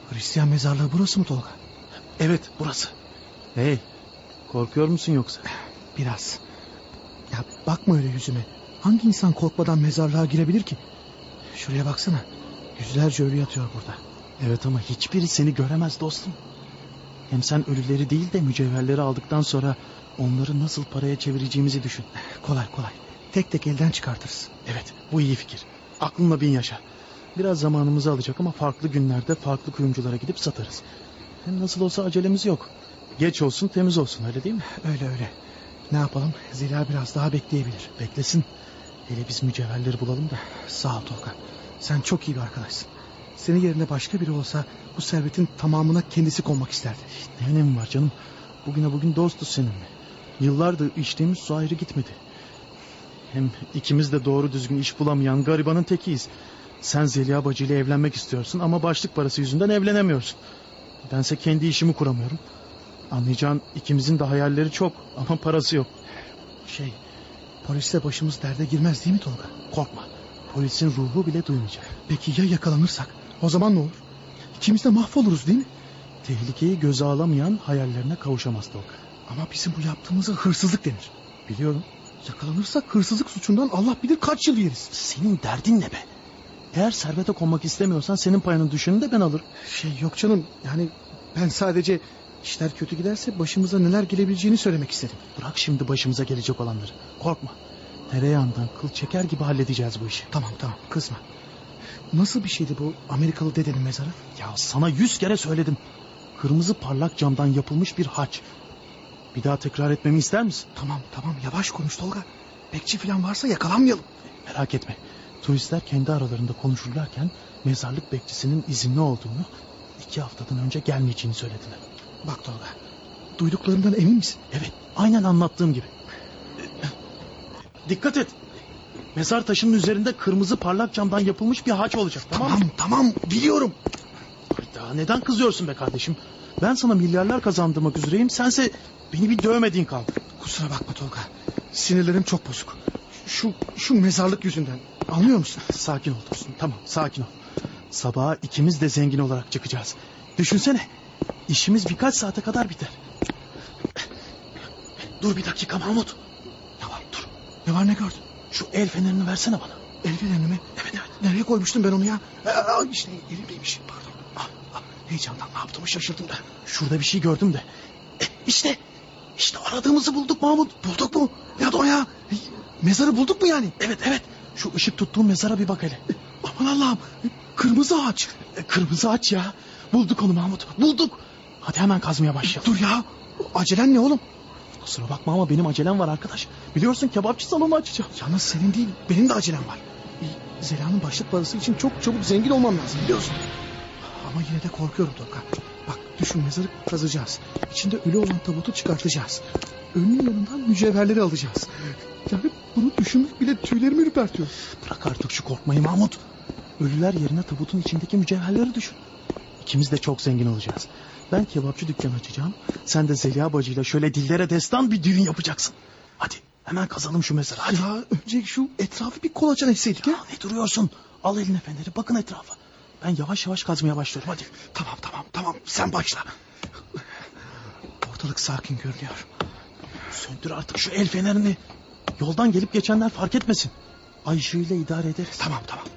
Hristiyan mezarlığı burası mı Tolga? Evet, burası. Hey, korkuyor musun yoksa? Biraz. Ya bakma öyle yüzüme. Hangi insan korkmadan mezarlığa girebilir ki? Şuraya baksana. Yüzlerce ölü yatıyor burada. Evet ama hiçbiri seni göremez dostum. Hem sen ölüleri değil de mücevherleri aldıktan sonra onları nasıl paraya çevireceğimizi düşün. Kolay kolay. Tek tek elden çıkartırız. Evet, bu iyi fikir. Aklınla bin yaşa. Biraz zamanımızı alacak ama farklı günlerde farklı kuyumculara gidip satarız. Hem nasıl olsa acelemiz yok. Geç olsun temiz olsun, öyle değil mi? Öyle öyle. Ne yapalım? Zeliha biraz daha bekleyebilir. Beklesin. Hele biz mücevherleri bulalım da. Sağ ol Tolga. Sen çok iyi bir arkadaşsın. Senin yerine başka biri olsa bu servetin tamamına kendisi konmak isterdi. Ne önemi var canım? Bugüne bugün dostuz seninle. Yıllardır içtiğimiz su ayrı gitmedi. Hem ikimiz de doğru düzgün iş bulamayan garibanın tekiyiz. Sen Zeliha bacıyla evlenmek istiyorsun ama başlık parası yüzünden evlenemiyorsun. Bense kendi işimi kuramıyorum. Anlayacağın ikimizin de hayalleri çok ama parası yok. Polisle başımız derde girmez değil mi Tolga? Korkma. Polisin ruhu bile duymayacak. Peki ya yakalanırsak? O zaman ne olur? İkimiz de mahvoluruz değil mi? Tehlikeyi göze alamayan hayallerine kavuşamaz Tolga. Ama bizim bu yaptığımıza hırsızlık denir. Biliyorum. Yakalanırsak hırsızlık suçundan Allah bilir kaç yıl yeriz. Senin derdin ne be? Eğer servete konmak istemiyorsan senin payını düşünün de ben alırım. Yok canım, yani ben sadece işler kötü giderse başımıza neler gelebileceğini söylemek istedim. Bırak şimdi başımıza gelecek olanları. Korkma. Tereyağından kıl çeker gibi halledeceğiz bu işi. Tamam kızma. Nasıl bir şeydi bu Amerikalı dedenin mezarı? Ya sana 100 kere söyledim. Kırmızı parlak camdan yapılmış bir haç. Bir daha tekrar etmemi ister misin? Tamam yavaş konuş Tolga. Bekçi falan varsa yakalanmayalım. Merak etme. Turistler kendi aralarında konuşurlarken mezarlık bekçisinin izinli olduğunu, 2 haftadan önce gelmeyeceğini söylediler. Bak Tolga, duyduklarından emin misin? Evet, aynen anlattığım gibi. Dikkat et. Mezar taşının üzerinde kırmızı parlak camdan yapılmış bir haç olacak, tamam mı? Tamam biliyorum. Hayda, neden kızıyorsun be kardeşim? Ben sana milyarlar kazandırmak üzereyim. Sense beni bir dövmediğin kaldı. Kusura bakma Tolga. Sinirlerim çok bozuk. Şu mezarlık yüzünden. Anlıyor musun? Sakin ol dostum. Tamam, sakin ol. Sabaha ikimiz de zengin olarak çıkacağız. Düşünsene. İşimiz birkaç saate kadar biter. Dur bir dakika Mahmut. Ne var? Dur. Ne var, ne gördün? Şu el fenerini versene bana. El fenerini mi? Evet. Nereye koymuştum ben onu ya? İşte elimdeymiş. Pardon. Heyecandan ne yaptığımı şaşırdım da. Şurada bir şey gördüm de. İşte aradığımızı bulduk Mahmut. Bulduk mu? Ne o ya? Mezarı bulduk mu yani? Evet. Şu ışık tuttuğum mezara bir bak hele. Aman Allah'ım. Kırmızı ağaç. Kırmızı ağaç ya. Bulduk onu Mahmut. Bulduk. Hadi hemen kazmaya başlayalım. Dur ya. Acelen ne oğlum? Kusura bakma ama benim acelem var arkadaş. Biliyorsun kebapçı salonu açacağım. Yalnız senin değil, benim de acelem var. Zeliha'nın başlık parası için çok çabuk zengin olmam lazım, biliyorsun. Ama yine de korkuyorum Tolga. Bak düşün, mezarı kazacağız. İçinde ölü olan tabutu çıkartacağız. Ölünün yanından mücevherleri alacağız. Yani bunu düşünmek bile tüylerimi ürpertiyor. Bırak artık şu korkmayı Mahmut. Ölüler yerine tabutun içindeki mücevherleri düşün. İkimiz de çok zengin olacağız. Ben kebapçı dükkanı açacağım. Sen de Zeliha bacıyla şöyle dillere destan bir düğün yapacaksın. Hadi hemen kazalım şu mezarı. Hadi. Ya önce şu etrafı bir kolaçan etseydik ya. Ne duruyorsun? Al eline feneri, bakın etrafa. Ben yavaş yavaş kazmaya başlıyorum, hadi. Tamam sen başla. Ortalık sakin görünüyor. Söndür artık şu el fenerini. Yoldan gelip geçenler fark etmesin. Ay ışığıyla idare ederiz. Tamam.